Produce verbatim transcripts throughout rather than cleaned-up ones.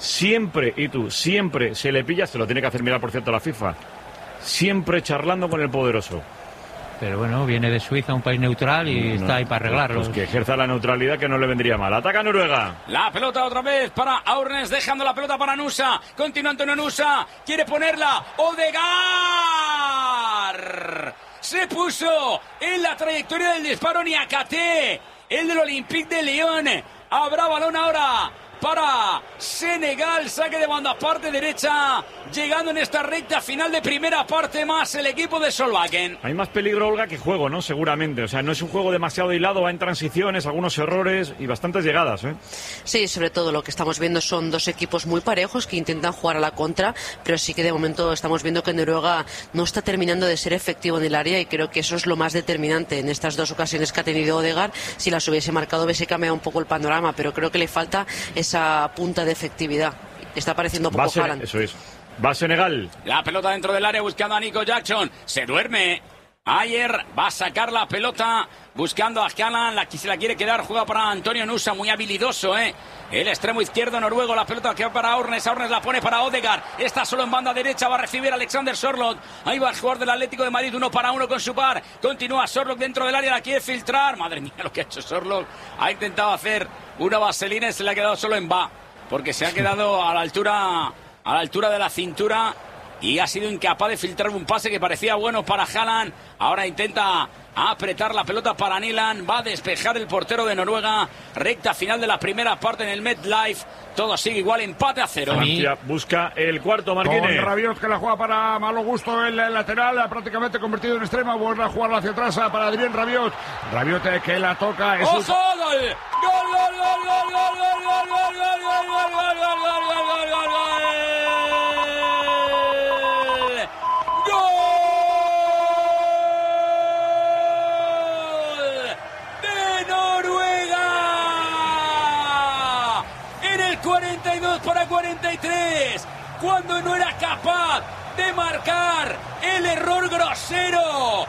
siempre, y tú, siempre se le pilla, se lo tiene que hacer mirar, por cierto, la FIFA, siempre charlando con el poderoso. Pero bueno, viene de Suiza, un país neutral, y no, está ahí para arreglarlo. Pues que ejerza la neutralidad, que no le vendría mal. Ataca Noruega. La pelota otra vez para Aurnes, dejando la pelota para Nusa. Continúa Antonio Nusa, quiere ponerla. Odegaard se puso en la trayectoria del disparo Niakate, el del Olympique de Lyon. Habrá balón ahora para Senegal, saque de banda parte derecha, llegando en esta recta final de primera parte más el equipo de Solbakken. Hay más peligro, Olga, que juego, ¿no? Seguramente, o sea, no es un juego demasiado hilado, va en transiciones, algunos errores y bastantes llegadas, ¿eh? Sí, sobre todo lo que estamos viendo son dos equipos muy parejos que intentan jugar a la contra, pero sí que de momento estamos viendo que Noruega no está terminando de ser efectivo en el área, y creo que eso es lo más determinante en estas dos ocasiones que ha tenido Odegaard. Si las hubiese marcado hubiese cambiado un poco el panorama, pero creo que le falta esa punta de efectividad. Está pareciendo poco Haaland. Eso es. Va Senegal. La pelota dentro del área buscando a Nico Jackson. Se duerme. Ayer va a sacar la pelota buscando a Haaland. La que se la quiere quedar. Juega para Antonio Nusa. Muy habilidoso, ¿eh? El extremo izquierdo noruego. La pelota que va para Aurnes. Aurnes la pone para Odegaard. Está solo en banda derecha. Va a recibir Alexander Sorloth. Ahí va el jugador del Atlético de Madrid. Uno para uno con su par. Continúa Sorloth dentro del área. La quiere filtrar. Madre mía lo que ha hecho Sorloth. Ha intentado hacer una vaselina y se le ha quedado solo en va. Porque se ha quedado a la altura, a la altura de la cintura. Y ha sido incapaz de filtrar un pase que parecía bueno para Haaland. Ahora intenta apretar la pelota para Nilan. Va a despejar el portero de Noruega. Recta final de la primera parte en el MetLife. Todo sigue igual, empate a cero. Francia busca el cuarto, Marquines. Con Rabiot, que la juega para malo gusto el lateral, prácticamente convertido en extrema. Vuelve a jugar hacia atrás para Adrien Rabiot. Rabiot que la toca. ¡Ojo! ¡Gol! ¡Gol, gol, gol, gol, gol, gol, gol, gol, gol, gol, gol, gol, gol, gol, gol, gol, gol, gol! cuarenta y dos para cuarenta y tres, cuando no era capaz de marcar el error grosero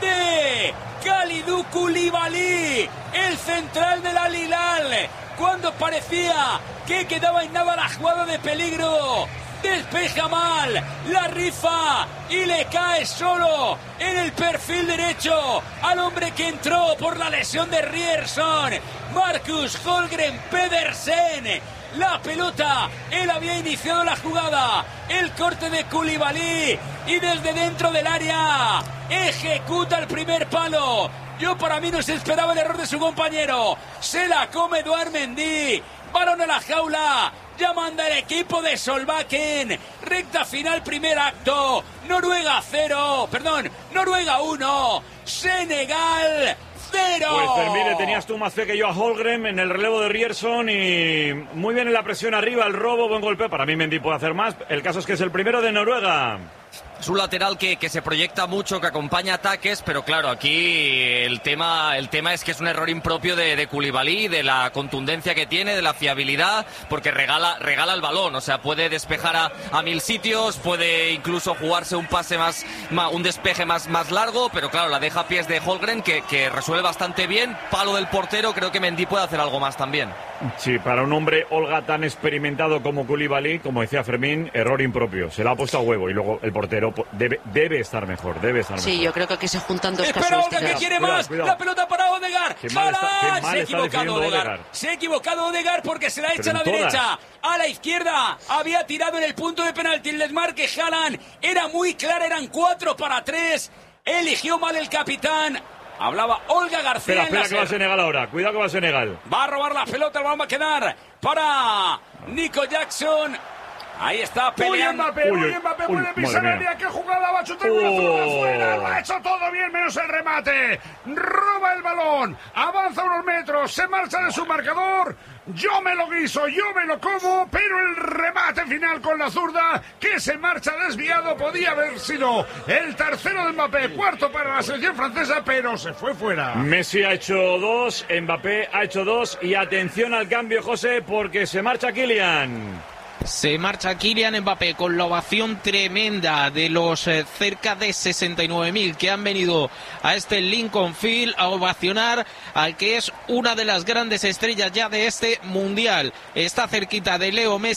de Kalidou Koulibaly, el central del Al Hilal, cuando parecía que quedaba en nada la jugada de peligro. Despeja mal, la rifa y le cae solo en el perfil derecho al hombre que entró por la lesión de Ryerson, Marcus Holmgren Pedersen. La pelota, él había iniciado la jugada, el corte de Koulibaly y desde dentro del área ejecuta el primer palo. Yo para mí no se esperaba el error de su compañero, se la come Edouard Mendy, balón a la jaula. Ya manda el equipo de Solbakken. Recta final, primer acto. Noruega cero. Perdón, Noruega uno. Senegal cero. Pues Fermín, le tenías tú más fe que yo a Holmgren en el relevo de Ryerson y muy bien en la presión arriba, el robo, buen golpe. Para mí Mendy puede hacer más. El caso es que es el primero de Noruega. Es un lateral que, que se proyecta mucho, que acompaña ataques, pero claro, aquí el tema el tema es que es un error impropio de, de Koulibaly, de la contundencia que tiene, de la fiabilidad, porque regala regala el balón, o sea, puede despejar a, a mil sitios, puede incluso jugarse un pase más, más un despeje más, más largo, pero claro, la deja a pies de Holmgren, que, que resuelve bastante bien, palo del portero, creo que Mendy puede hacer algo más también. Sí, para un hombre, Olga, tan experimentado como Koulibaly, como decía Fermín, error impropio, se la ha puesto a huevo y luego el portero debe, debe estar mejor, debe estar sí, mejor. Sí, yo creo que aquí se juntan dos Espera, casuísticas. Olga, que quiere cuidado, más, cuidado. La pelota para Odegaard. Qué mal está, qué mal se ha está equivocado Odegaard. Odegaard. Se ha equivocado Odegaard porque se la echa a la todas. derecha, a la izquierda. Había tirado en el punto de penalti el desmarque Haaland. Era muy clara, eran cuatro para tres. Eligió mal el capitán. Hablaba Olga García. Espera, espera, que va Senegal ahora. Cuidado que va Senegal. Va a robar la pelota, el balón va a quedar para Nico Jackson. Ahí está peleando. Uy, Mbappé, Uy, uy, Mbappé uy, puede pisar madre el mía. día. ¡Qué jugada! Va a chutar una zurda Oh. fuera. Lo ha hecho todo bien, menos el remate. Roba el balón. Avanza unos metros. Se marcha de su marcador. Yo me lo guiso, yo me lo como. Pero el remate final con la zurda, que se marcha desviado, podía haber sido el tercero de Mbappé. Cuarto para la selección francesa, pero se fue fuera. Messi ha hecho dos, Mbappé ha hecho dos y atención al cambio, José, porque se marcha Kylian. Se marcha Kylian Mbappé con la ovación tremenda de los eh, cerca de sesenta y nueve mil que han venido a este Lincoln Field a ovacionar al que es una de las grandes estrellas ya de este mundial. Está cerquita de Leo Messi.